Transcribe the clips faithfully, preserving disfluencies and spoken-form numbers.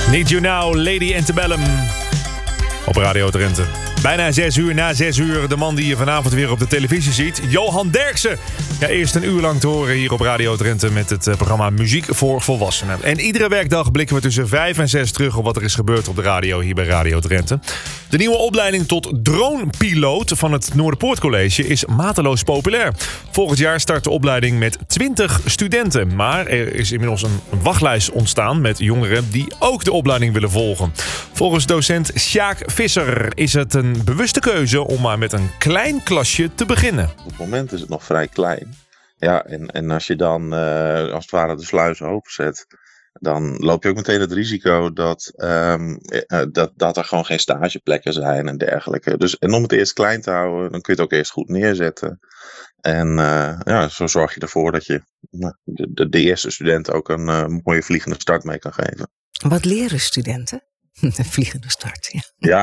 Need You Now, Lady Antebellum. Op Radio Drenthe. Bijna zes uur na zes uur. De man die je vanavond weer op de televisie ziet. Johan Derksen. Ja, eerst een uur lang te horen hier op Radio Drenthe met het programma Muziek voor Volwassenen. En iedere werkdag blikken we tussen vijf en zes terug op wat er is gebeurd op de radio hier bij Radio Drenthe. De nieuwe opleiding tot dronepiloot van het Noorderpoort College is mateloos populair. Volgend jaar start de opleiding met twintig studenten. Maar er is inmiddels een wachtlijst ontstaan met jongeren die ook de opleiding willen volgen. Volgens docent Sjaak Visser is het een bewuste keuze om maar met een klein klasje te beginnen. Op het moment is het nog vrij klein. Ja, en, en als je dan uh, als het ware de sluizen openzet, dan loop je ook meteen het risico dat, um, uh, dat, dat er gewoon geen stageplekken zijn en dergelijke. Dus, en om het eerst klein te houden, dan kun je het ook eerst goed neerzetten. En uh, ja, zo zorg je ervoor dat je uh, de, de, de eerste student ook een uh, mooie vliegende start mee kan geven. Wat leren studenten? Een vliegende start, ja. Ja,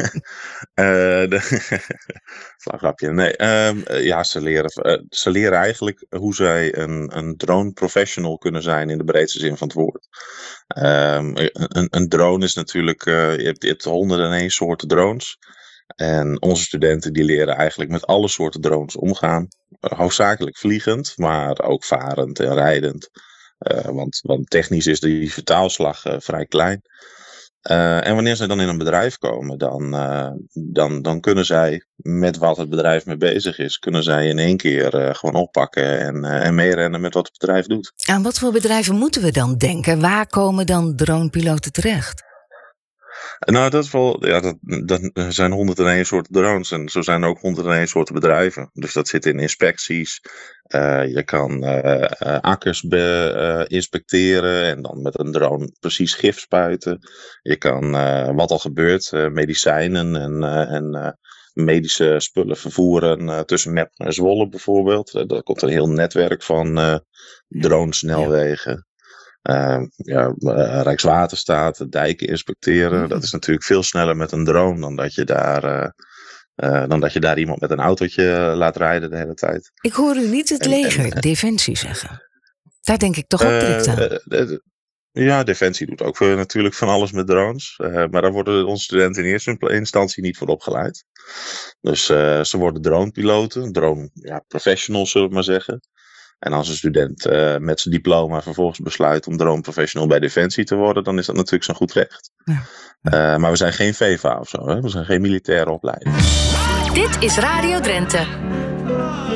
uh, de, flauw grapje. Nee, uh, ja, ze leren, uh, ze leren eigenlijk hoe zij een, een drone professional kunnen zijn in de breedste zin van het woord. Um, een, een drone is natuurlijk, uh, je, hebt, je hebt honderden en één soorten drones. En onze studenten die leren eigenlijk met alle soorten drones omgaan. Uh, hoofdzakelijk vliegend, maar ook varend en rijdend. Uh, want, want technisch is die vertaalslag uh, vrij klein. Uh, en wanneer zij dan in een bedrijf komen, dan, uh, dan, dan kunnen zij met wat het bedrijf mee bezig is, kunnen zij in één keer uh, gewoon oppakken en, uh, en meerennen met wat het bedrijf doet. Aan wat voor bedrijven moeten we dan denken? Waar komen dan dronepiloten terecht? Nou, dat is wel, ja, dat, dat zijn honderd en één soorten drones en zo zijn er ook honderd en één soorten bedrijven. Dus dat zit in inspecties. Uh, je kan uh, uh, akkers be, uh, inspecteren en dan met een drone precies gif spuiten. Je kan, uh, wat al gebeurt, uh, medicijnen en, uh, en uh, medische spullen vervoeren uh, tussen Meppen en Zwolle bijvoorbeeld. Uh, daar komt een heel netwerk van uh, dronesnelwegen. Uh, ja, uh, Rijkswaterstaat, dijken inspecteren. Mm-hmm. Dat is natuurlijk veel sneller met een drone dan dat je daar, uh, uh, dan dat je daar iemand met een autootje laat rijden de hele tijd. Ik hoor u niet het en, leger, en, uh, Defensie zeggen. Daar denk ik toch ook direct aan. Uh, uh, uh, ja, Defensie doet ook uh, natuurlijk van alles met drones. Uh, maar daar worden onze studenten in eerste instantie niet voor opgeleid. Dus uh, ze worden dronepiloten, drone ja, professionals zullen we maar zeggen. En als een student uh, met zijn diploma vervolgens besluit om drone professional bij Defensie te worden, dan is dat natuurlijk zijn goed recht. Ja. Uh, maar we zijn geen V E V A of zo, hè? We zijn geen militaire opleiding. Dit is Radio Drenthe.